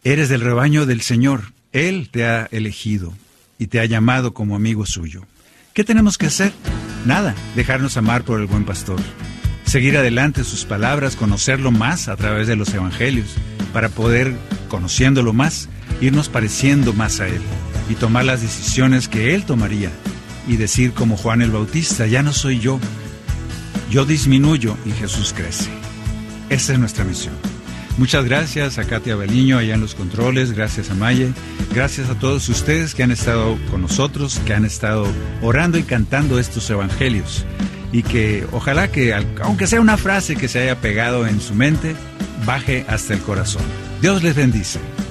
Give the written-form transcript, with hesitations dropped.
Eres del rebaño del Señor. Él te ha elegido y te ha llamado como amigo suyo. ¿Qué tenemos que hacer? Nada, dejarnos amar por el buen pastor. Seguir adelante sus palabras, conocerlo más a través de los evangelios, para poder, conociéndolo más, irnos pareciendo más a Él y tomar las decisiones que Él tomaría y decir como Juan el Bautista, ya no soy yo disminuyo y Jesús crece. Esa es nuestra misión. Muchas gracias a Katia Baliño allá en los controles, gracias a Maye, gracias a todos ustedes que han estado con nosotros, que han estado orando y cantando estos evangelios, y que ojalá que, aunque sea una frase que se haya pegado en su mente, baje hasta el corazón. Dios les bendice.